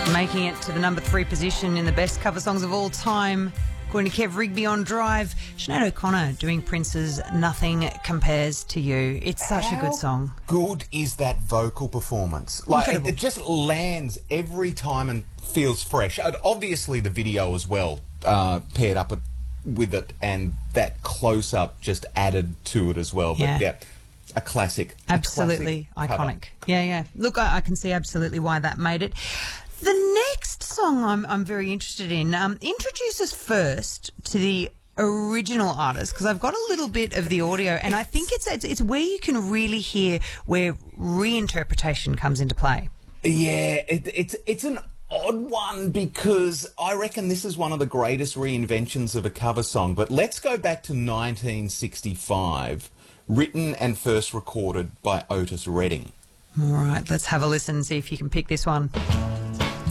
Making it to the number 3 position in the best cover songs of all time. According to Kev Rigby on Drive, Sinead O'Connor doing Prince's Nothing Compares to You. It's such a good song. Good is that vocal performance? Like it just lands every time and feels fresh. And obviously the video as well paired up with it, and that close-up just added to it as well. But yeah, a classic. Absolutely iconic. Yeah. Look, I can see absolutely why that made it. The next song I'm very interested in introduces first to the original artist, because I've got a little bit of the audio, and I think it's where you can really hear where reinterpretation comes into play. Yeah, it's an odd one, because I reckon this is one of the greatest reinventions of a cover song. But let's go back to 1965, written and first recorded by Otis Redding. All right, let's have a listen and see if you can pick this one.